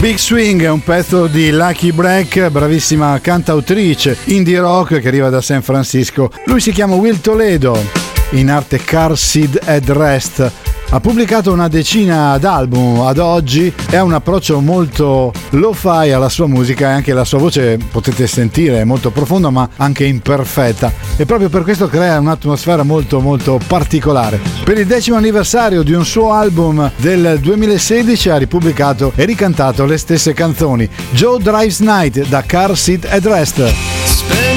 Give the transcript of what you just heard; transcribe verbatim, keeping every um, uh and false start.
Big Swing è un pezzo di Lucky Break, bravissima cantautrice indie rock che arriva da San Francisco. Lui si chiama Will Toledo, in arte Car Seat Headrest. Ha pubblicato una decina d'album ad oggi e ha un approccio molto lo-fi alla sua musica, e anche la sua voce, potete sentire, è molto profonda ma anche imperfetta, e proprio per questo crea un'atmosfera molto molto particolare. Per il decimo anniversario di un suo album del duemilasedici ha ripubblicato e ricantato le stesse canzoni. Joe Drives Night da Car Seat Headrest.